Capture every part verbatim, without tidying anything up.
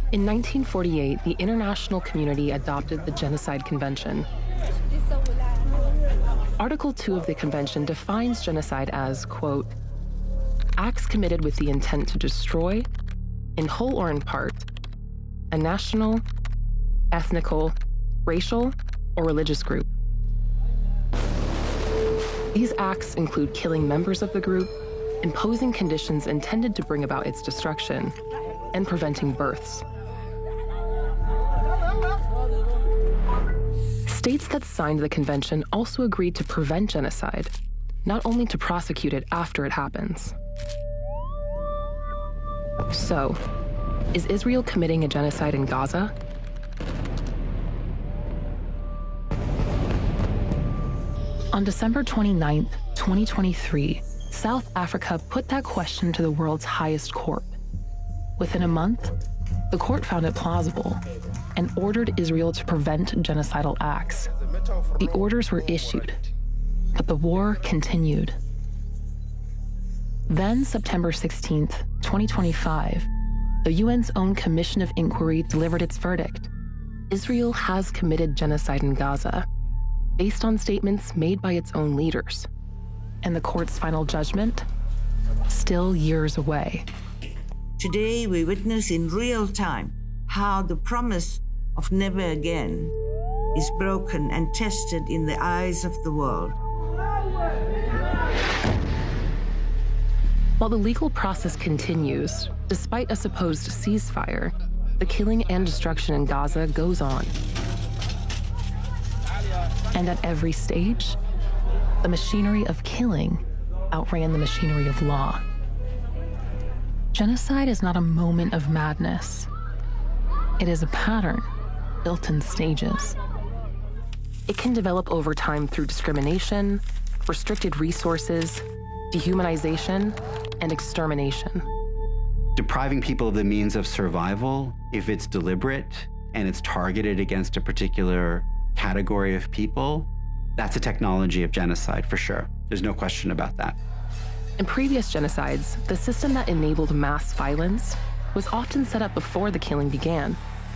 In nineteen forty-eight, the international community adopted the Genocide Convention. Article two of the convention defines genocide as, quote, acts committed with the intent to destroy, in whole or in part, a national, ethnical, racial, or religious group. These acts include killing members of the group, imposing conditions intended to bring about its destruction, and preventing births. States that signed the convention also agreed to prevent genocide, not only to prosecute it after it happens. So, is Israel committing a genocide in Gaza? On December twenty-ninth, twenty twenty-three, South Africa put that question to the world's highest court. Within a month, the court found it plausible and ordered Israel to prevent genocidal acts. The orders were issued, but the war continued. Then, September sixteenth, twenty twenty-five, the U N's own Commission of Inquiry delivered its verdict. Israel has committed genocide in Gaza, based on statements made by its own leaders. And the court's final judgment? Still years away. Today, we witness in real time how the promise of never again is broken and tested in the eyes of the world. While the legal process continues, despite a supposed ceasefire, the killing and destruction in Gaza goes on. And at every stage, the machinery of killing outran the machinery of law. Genocide is not a moment of madness. It is a pattern built in stages. It can develop over time through discrimination, restricted resources, dehumanization, and extermination. Depriving people of the means of survival, if it's deliberate and it's targeted against a particular category of people, that's a technology of genocide for sure. There's no question about that. In previous genocides, the system that enabled mass violence was often set up before the killing began.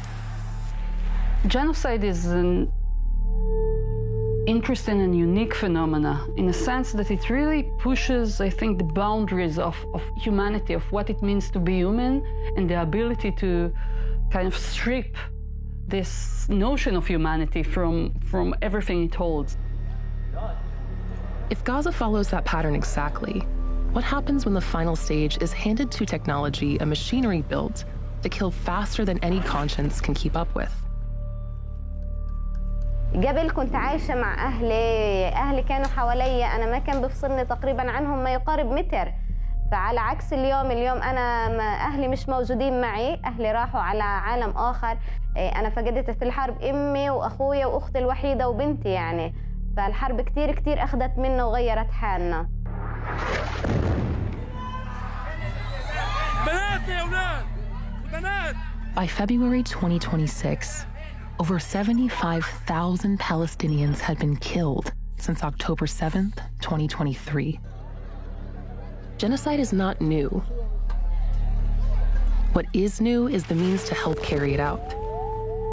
Genocide is an interesting and unique phenomena in a sense that it really pushes, I think, the boundaries of, of humanity, of what it means to be human, and the ability to kind of strip this notion of humanity from, from everything it holds. If Gaza follows that pattern exactly, what happens when the final stage is handed to technology, a machinery built to kill faster than any conscience can keep up with? قبل كنت عايشة مع أهلي، أهلي كانوا حوالي، أنا ما كان بفصلني تقريباً عنهم ما يقارب متر. فعلى عكس اليوم، اليوم أنا أهلي مش موجودين معي، أهلي راحوا على عالم آخر. أنا فقدت في الحرب أمي وأخويا وأختي الوحيدة وبنتي يعني. فالحرب كتير كتير أخذت منا وغيرت حالنا. By February twenty twenty-six, over seventy-five thousand Palestinians had been killed since October seventh, twenty twenty-three. Genocide is not new. What is new is the means to help carry it out.